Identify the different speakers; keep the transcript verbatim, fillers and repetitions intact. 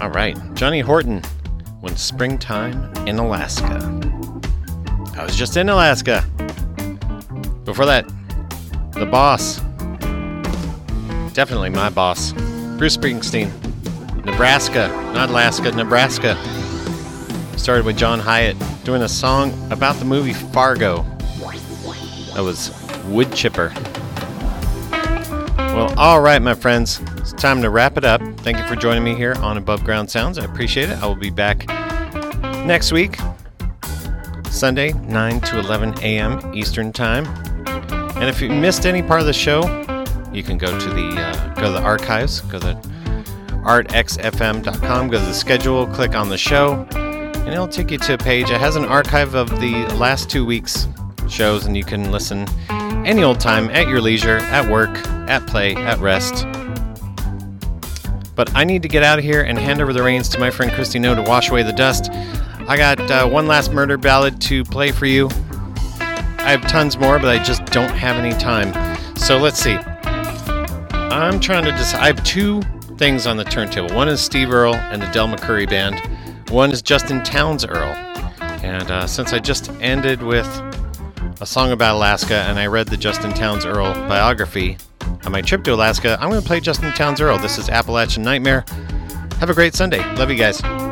Speaker 1: All right, Johnny Horton, When Springtime in Alaska. I was just in Alaska. Before that, The Boss. Definitely my boss. Bruce Springsteen. Nebraska, not Alaska, Nebraska. Started with John Hyatt doing a song about the movie Fargo. That was Wood Chipper. Well, all right, my friends. It's time to wrap it up. Thank you for joining me here on Above Ground Sounds. I appreciate it. I will be back next week, Sunday, nine to eleven a.m. Eastern Time. And if you missed any part of the show, you can go to the uh, go to the archives, go to art x f m dot com, go to the schedule, click on the show, and it'll take you to a page. It has an archive of the last two weeks' shows, and you can listen any old time at your leisure, at work, at play, at rest. But I need to get out of here and hand over the reins to my friend Christy No to wash away the dust. I got uh, one last murder ballad to play for you. I have tons more, but I just don't have any time. So let's see. I'm trying to decide. I have two things on the turntable. One is Steve Earle and the Del McCoury Band. One is Justin Townes Earle. And uh, since I just ended with a song about Alaska and I read the Justin Townes Earle biography on my trip to Alaska, I'm going to play Justin Townes Earle. This is Appalachian Nightmare. Have a great Sunday. Love you guys.